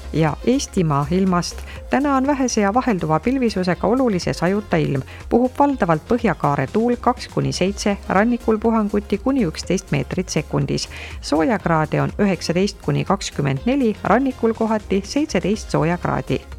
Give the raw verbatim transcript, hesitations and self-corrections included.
ja Eestimaa ilmast. Täna on vähese ja vahelduva pilvisusega olulise sajuta ilm. Puhub valdavalt põhjakaare tuul kaks kuni seitse, rannikul puhanguti kuni üksteist meetrit sekundis. Soojakraade on üheksateist kuni kakskümmend neli, rannikul kohati seitseteist soojakraadi.